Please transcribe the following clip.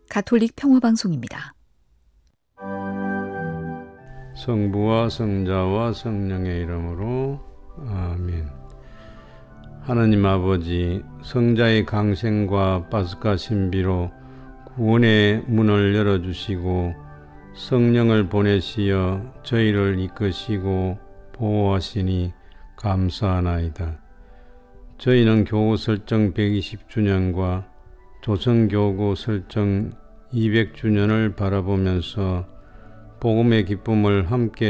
가톨릭 평화방송입니다. 성부와 성자와 성령의 이름으로 아멘. 하나님 아버지, 성자의 강생과 파스카 신비로 구원의 문을 열어주시고 성령을 보내시어 저희를 이끄시고 보호하시니 감사하나이다. 저희는 교구 설정 120주년과 조선교구 설정 200주년을 바라보면서 복음의 기쁨을 함께